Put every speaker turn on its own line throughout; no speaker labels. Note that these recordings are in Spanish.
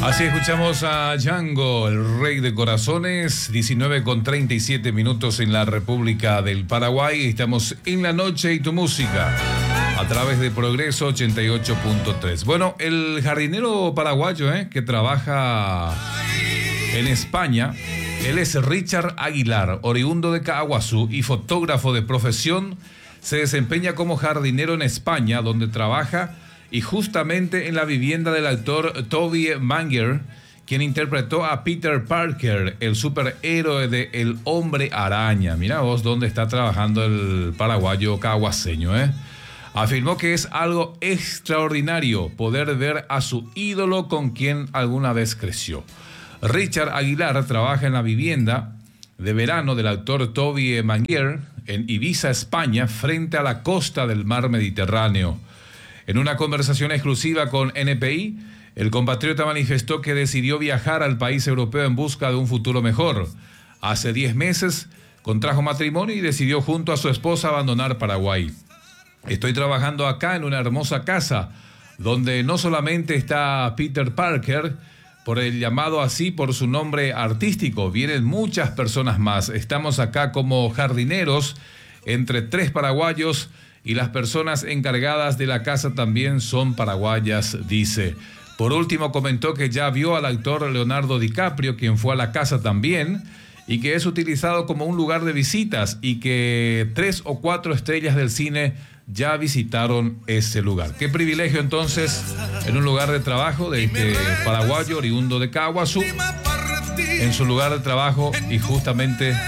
Así escuchamos a Django, el rey de corazones, 19:37 en la República del Paraguay. Estamos en la noche y tu música a través de Progreso 88.3. Bueno, el jardinero paraguayo que trabaja en España, él es Richard Aguilar, oriundo de Caaguazú y fotógrafo de profesión. Se desempeña como jardinero en España, donde trabaja y justamente en la vivienda del actor Tobey Maguire, quien interpretó a Peter Parker, el superhéroe de El Hombre Araña. Mira vos dónde está trabajando el paraguayo caguaseño, Afirmó que es algo extraordinario poder ver a su ídolo con quien alguna vez creció. Richard Aguilar trabaja en la vivienda de verano del actor Tobey Maguire en Ibiza, España, frente a la costa del mar Mediterráneo. En una conversación exclusiva con NPI, el compatriota manifestó que decidió viajar al país europeo en busca de un futuro mejor. Hace 10 meses contrajo matrimonio y decidió junto a su esposa abandonar Paraguay. Estoy trabajando acá en una hermosa casa, donde no solamente está Peter Parker, por el llamado así por su nombre artístico, vienen muchas personas más. Estamos acá como jardineros entre 3 paraguayos, y las personas encargadas de la casa también son paraguayas, dice. Por último, comentó que ya vio al actor Leonardo DiCaprio, quien fue a la casa también, y que es utilizado como un lugar de visitas y que 3 o 4 estrellas del cine ya visitaron ese lugar. Qué privilegio entonces en un lugar de trabajo de este paraguayo oriundo de Caaguazú, en su lugar de trabajo, y justamente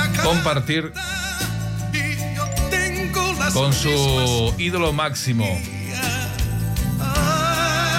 compartir con su ídolo máximo,